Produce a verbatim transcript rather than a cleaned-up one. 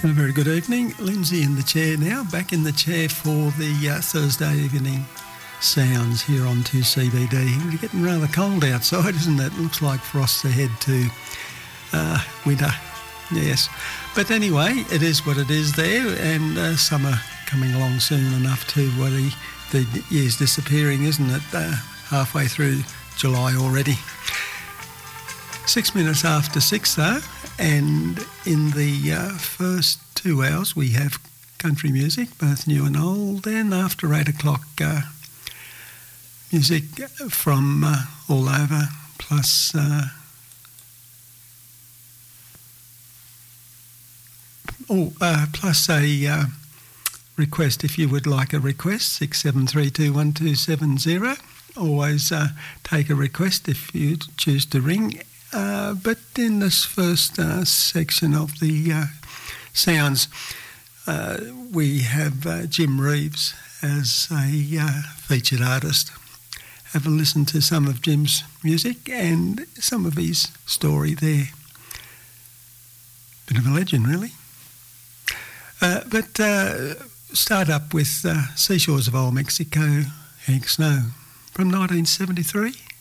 A very good evening. Lindsay in the chair now, back in the chair for the uh, Thursday evening sounds here on two C B D. We're getting rather cold outside, isn't it? Looks like frost's ahead to uh, winter, yes. But anyway, it is what it is there, and uh, summer coming along soon enough too. Well, the, the year's disappearing, isn't it? Uh, halfway through July already. Six minutes after six though, and in the uh, first two hours we have country music, both new and old, and after eight o'clock uh, music from uh, all over, plus uh, oh, uh, plus a uh, request if you would like a request, six seven three two one two seven zero. Always uh, take a request if you choose to ring. Uh, but in this first uh, section of the uh, sounds, uh, we have uh, Jim Reeves as a uh, featured artist. Have a listen to some of Jim's music and some of his story there. Bit of a legend, really. Uh, but uh, start up with uh, Seashores of Old Mexico, Hank Snow, from nineteen seventy-three.